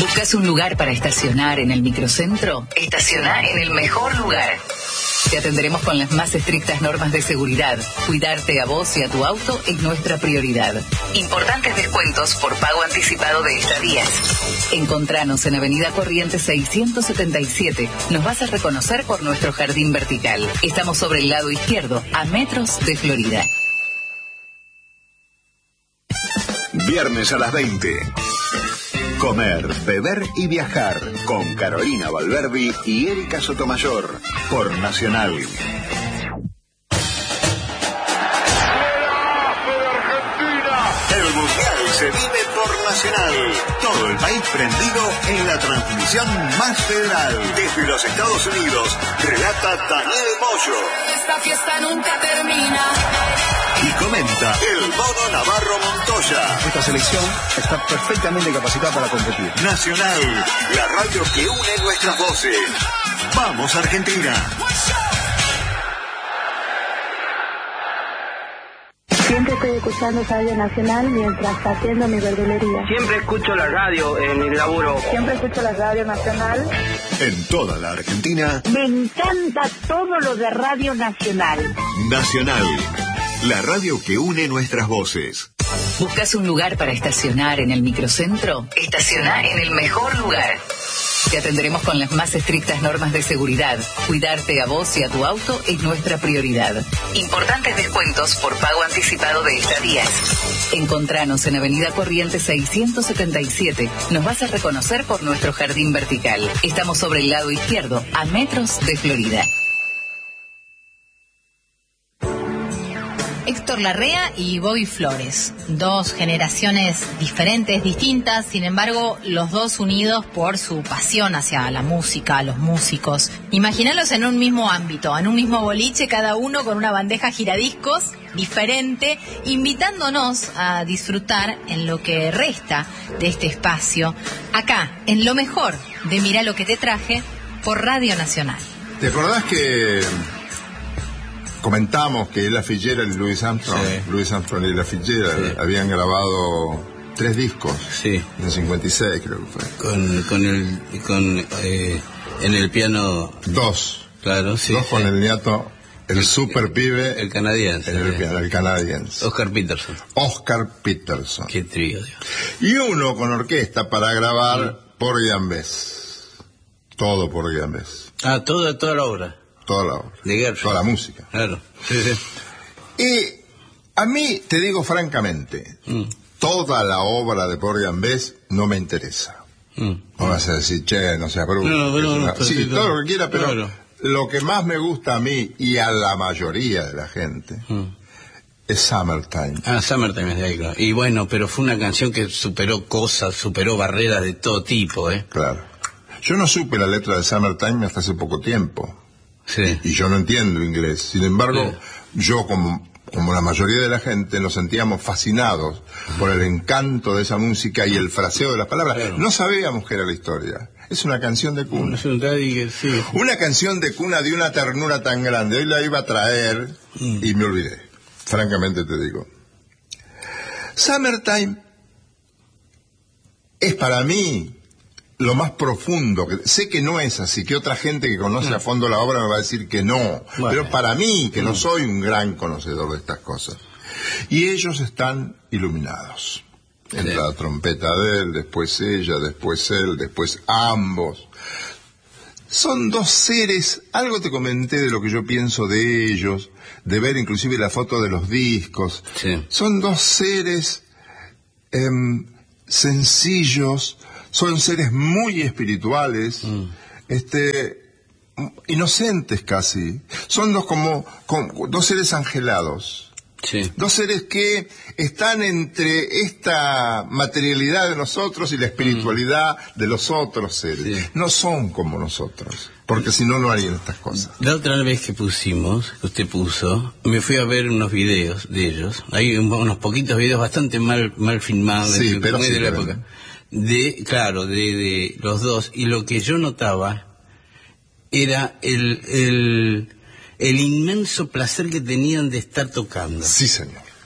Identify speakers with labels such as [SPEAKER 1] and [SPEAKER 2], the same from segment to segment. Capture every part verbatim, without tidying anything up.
[SPEAKER 1] ¿Buscas un lugar para estacionar en el microcentro? Estaciona en el mejor lugar. Te atenderemos con las más estrictas normas de seguridad. Cuidarte a vos y a tu auto es nuestra prioridad. Importantes descuentos por pago anticipado de estadías. Encontranos en Avenida Corrientes seiscientos setenta y siete. Nos vas a reconocer por nuestro jardín vertical. Estamos sobre el lado izquierdo, a metros de Florida.
[SPEAKER 2] Viernes a las veinte. Comer, beber y viajar con Carolina Valverdi y Erika Sotomayor por Nacional. El Mundial se vive por Nacional. Todo el país prendido en la transmisión más federal. Desde los Estados Unidos, relata Daniel Moyo.
[SPEAKER 3] Esta fiesta nunca termina.
[SPEAKER 2] Y comenta el Mono Navarro Montoya.
[SPEAKER 4] Esta selección está perfectamente capacitada para competir.
[SPEAKER 2] Nacional, la radio que une nuestras voces. ¡Vamos, Argentina!
[SPEAKER 5] Siempre estoy escuchando Radio Nacional mientras atiendo mi verdulería.
[SPEAKER 6] Siempre escucho la radio en mi laburo.
[SPEAKER 5] Siempre escucho la Radio Nacional.
[SPEAKER 2] En toda la Argentina.
[SPEAKER 5] Me encanta todo lo de Radio Nacional.
[SPEAKER 2] Nacional, la radio que une nuestras voces.
[SPEAKER 1] ¿Buscas un lugar para estacionar en el microcentro? Estaciona en el mejor lugar. Te atenderemos con las más estrictas normas de seguridad. Cuidarte a vos y a tu auto es nuestra prioridad. Importantes descuentos por pago anticipado de estadías. Encontranos en Avenida Corrientes seiscientos setenta y siete. Nos vas a reconocer por nuestro jardín vertical. Estamos sobre el lado izquierdo, a metros de Florida.
[SPEAKER 7] Héctor Larrea y Bobby Flores, dos generaciones diferentes, distintas, sin embargo, los dos unidos por su pasión hacia la música, a los músicos. Imagínalos en un mismo ámbito, en un mismo boliche, cada uno con una bandeja giradiscos diferente, invitándonos a disfrutar en lo que resta de este espacio, acá, en lo mejor de Mirá lo que te traje, por Radio Nacional.
[SPEAKER 8] ¿Te acordás que comentamos que Ella Fitzgerald y Louis Armstrong, sí. Louis Armstrong y Ella Fitzgerald sí. habían grabado tres discos?
[SPEAKER 9] Sí.
[SPEAKER 8] En el cincuenta y seis creo que fue.
[SPEAKER 9] Con, con el, con, eh, en el piano.
[SPEAKER 8] Dos.
[SPEAKER 9] Claro, sí.
[SPEAKER 8] Dos
[SPEAKER 9] sí.
[SPEAKER 8] con el nieto, el, el super pibe.
[SPEAKER 9] El canadiense.
[SPEAKER 8] El, el, el canadiense.
[SPEAKER 9] Oscar Peterson.
[SPEAKER 8] Oscar Peterson.
[SPEAKER 9] Qué trío, Dios.
[SPEAKER 8] Y uno con orquesta para grabar sí. por Gambés. Todo por Gambés.
[SPEAKER 9] Ah, toda, toda la obra.
[SPEAKER 8] Toda la obra.
[SPEAKER 9] De Gershwin.
[SPEAKER 8] Toda la música.
[SPEAKER 9] Claro. Sí, sí.
[SPEAKER 8] Y a mí, te digo francamente, mm. toda la obra de Por Gambés no me interesa. Mm. No vas a decir, che, no seas bruto.
[SPEAKER 9] No, no, no,
[SPEAKER 8] sí, sí, todo lo que quiera, pero
[SPEAKER 9] claro.
[SPEAKER 8] lo que más me gusta a mí y a la mayoría de la gente mm. es Summertime.
[SPEAKER 9] Ah, Summertime es de ahí, claro. Y bueno, pero fue una canción que superó cosas, superó barreras de todo tipo, ¿eh?
[SPEAKER 8] Claro. Yo no supe la letra de Summertime hasta hace poco tiempo.
[SPEAKER 9] Sí.
[SPEAKER 8] Y yo no entiendo inglés. Sin embargo, sí. yo como, como la mayoría de la gente nos sentíamos fascinados por el encanto de esa música y el fraseo de las palabras. Claro. No sabíamos qué era la historia. Es una canción de cuna.
[SPEAKER 9] Es un daddy, sí.
[SPEAKER 8] Una canción de cuna de una ternura tan grande. Hoy la iba a traer mm. y me olvidé. Francamente te digo. Summertime es para mí lo más profundo. Que, sé que no es así, que otra gente que conoce a fondo la obra me va a decir que no. Bueno. Pero para mí, que no soy un gran conocedor de estas cosas. Y ellos están iluminados. Entra la trompeta de él, después ella, después él, después ambos. Son dos seres, algo te comenté de lo que yo pienso de ellos, de ver inclusive la foto de los discos.
[SPEAKER 9] Sí.
[SPEAKER 8] Son dos seres eh, sencillos, son seres muy espirituales, mm. este, inocentes casi. Son dos como, como dos seres angelados.
[SPEAKER 9] Sí. Dos
[SPEAKER 8] seres que están entre esta materialidad de nosotros y la espiritualidad mm. de los otros seres. Sí. No son como nosotros, porque si no, no harían estas cosas.
[SPEAKER 9] La otra vez que pusimos, que usted puso, me fui a ver unos videos de ellos. Hay unos poquitos videos bastante mal, mal filmados.
[SPEAKER 8] Sí,
[SPEAKER 9] de,
[SPEAKER 8] pero
[SPEAKER 9] de
[SPEAKER 8] sí,
[SPEAKER 9] la época. De, claro, de, de los dos. Y lo que yo notaba era el... el el inmenso placer que tenían de estar tocando.
[SPEAKER 8] Sí, señor.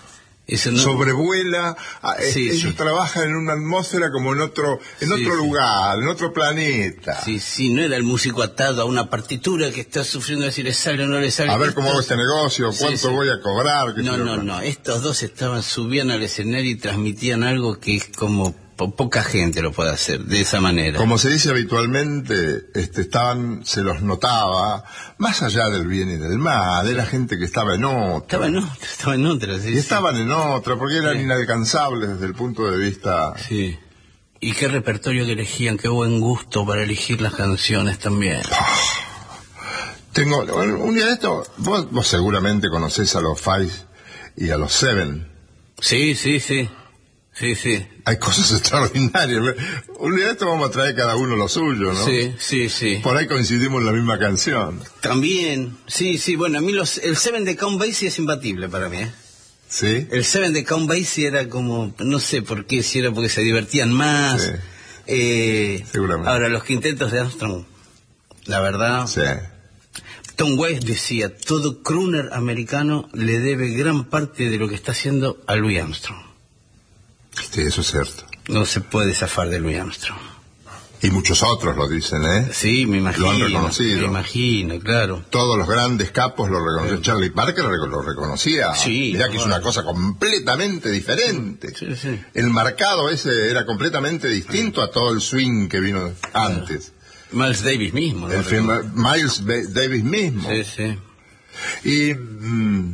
[SPEAKER 9] Eso no...
[SPEAKER 8] sobrevuela, sí, ellos sí. trabajan en una atmósfera como en otro en sí, otro lugar, sí. en otro planeta.
[SPEAKER 9] Sí, sí, no era el músico atado a una partitura que está sufriendo si le sale o no le sale.
[SPEAKER 8] A ver
[SPEAKER 9] estos...
[SPEAKER 8] cómo hago este negocio, cuánto sí, sí. voy a cobrar.
[SPEAKER 9] No, no, no, estos dos estaban, subían al escenario y transmitían algo que es como po poca gente lo puede hacer de esa manera.
[SPEAKER 8] Como se dice habitualmente, este, estaban, se los notaba, más allá del bien y del mal, era gente que estaba en otra.
[SPEAKER 9] Estaba en otra, estaba en otra, sí.
[SPEAKER 8] Y
[SPEAKER 9] sí.
[SPEAKER 8] estaban en otra, porque eran sí. inalcanzables desde el punto de vista...
[SPEAKER 9] Sí. Y qué repertorio que elegían, qué buen gusto para elegir las canciones también.
[SPEAKER 8] Tengo, un día de esto, vos, vos seguramente conocés a los Five y a los Seven.
[SPEAKER 9] Sí, sí, sí. Sí, sí.
[SPEAKER 8] Hay cosas extraordinarias. Un día de esto vamos a traer cada uno lo suyo, ¿no?
[SPEAKER 9] Sí, sí, sí.
[SPEAKER 8] Por ahí coincidimos en la misma canción.
[SPEAKER 9] También, sí, sí. Bueno, a mí los, el Seven de Count Basie es imbatible para mí, ¿eh?
[SPEAKER 8] ¿Sí?
[SPEAKER 9] El Seven de Count Basie era como, no sé por qué, si era porque se divertían más.
[SPEAKER 8] Sí.
[SPEAKER 9] Eh,
[SPEAKER 8] Seguramente.
[SPEAKER 9] Ahora, los quintetos de Armstrong, la verdad...
[SPEAKER 8] Sí.
[SPEAKER 9] Tom Waits decía, todo crooner americano le debe gran parte de lo que está haciendo a Louis Armstrong.
[SPEAKER 8] Sí, eso es cierto.
[SPEAKER 9] No se puede zafar de Louis Armstrong.
[SPEAKER 8] Y muchos otros lo dicen, ¿eh?
[SPEAKER 9] Sí, me imagino.
[SPEAKER 8] Lo han reconocido.
[SPEAKER 9] Me imagino, claro.
[SPEAKER 8] Todos los grandes capos lo reconocían. Sí. Charlie Parker lo reconocía.
[SPEAKER 9] Sí.
[SPEAKER 8] Mirá que es una cosa completamente diferente.
[SPEAKER 9] Sí, sí.
[SPEAKER 8] El marcado ese era completamente distinto a todo el swing que vino antes.
[SPEAKER 9] Miles Davis mismo.
[SPEAKER 8] El film, Miles Davis mismo.
[SPEAKER 9] Sí, sí.
[SPEAKER 8] Y... Mmm,